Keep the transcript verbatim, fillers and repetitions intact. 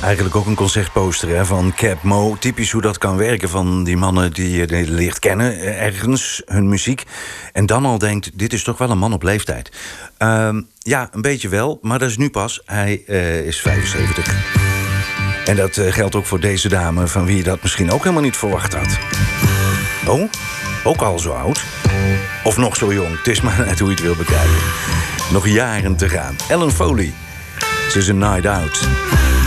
Eigenlijk ook een concertposter hè, van Cap Mo. Typisch hoe dat kan werken van die mannen die je die leert kennen ergens, hun muziek. En dan al denkt, dit is toch wel een man op leeftijd. Uh, ja, een beetje wel, maar dat is nu pas. Hij uh, is vijfenzeventig. En dat uh, geldt ook voor deze dame, van wie je dat misschien ook helemaal niet verwacht had. Oh, ook al zo oud? Of nog zo jong, het is maar net hoe je het wil bekijken. Nog jaren te gaan. Ellen Foley, ze is een night out.